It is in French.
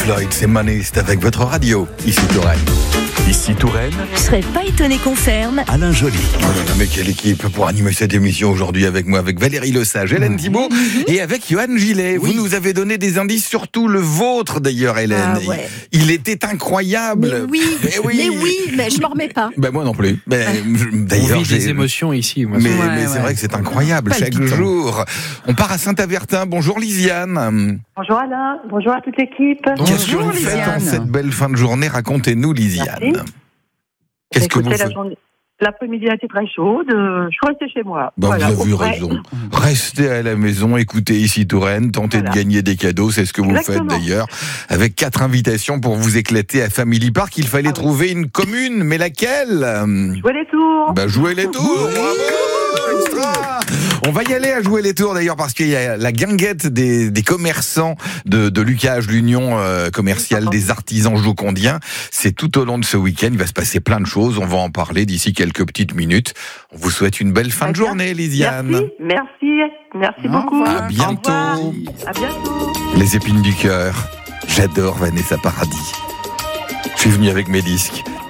Floyd, c'est Money, c'est avec votre radio, ici Touraine. Ici Touraine, Je serais pas étonné qu'on ferme. Alain Joly. Oh là là, mais quelle équipe pour animer cette émission aujourd'hui avec moi, avec Valérie Lesage, Hélène Thibault et avec Johan Gillet. Vous nous avez donné des indices, surtout le vôtre d'ailleurs, Hélène. Ah ouais. Il était incroyable. Mais je m'en remets pas. Ben moi non plus. On D'ailleurs, vit des émotions ici. Moi, mais c'est vrai que c'est incroyable chaque jour. On part à Saint-Avertin. Bonjour Lisiane. Bonjour Alain, bonjour à toute l'équipe. Qu'est-ce que vous faites en cette belle fin de journée? Racontez-nous, Lisiane. Merci. Qu'est-ce que vous Écoutez, faites? l'après-midi a été très chaude, je suis restée chez moi. Vous avez au frais. raison. Restez à la maison, écoutez ici Touraine, tentez de gagner des cadeaux, c'est ce que vous Exactement. faites d'ailleurs, avec 4 invitations pour vous éclater à Family Park. Il fallait trouver une commune, mais laquelle? Jouez les tours. Jouez les tours. Bravo, extra. On va y aller à jouer les tours d'ailleurs parce qu'il y a la guinguette des commerçants de Lucage, l'union commerciale des artisans jocondiens. C'est tout au long de ce week-end. Il va se passer plein de choses. On va en parler d'ici quelques petites minutes. On vous souhaite une belle fin de journée, Lisiane. Merci beaucoup. À bientôt. Au revoir. À bientôt. Les épines du cœur. J'adore Vanessa Paradis. Je suis venu avec mes disques.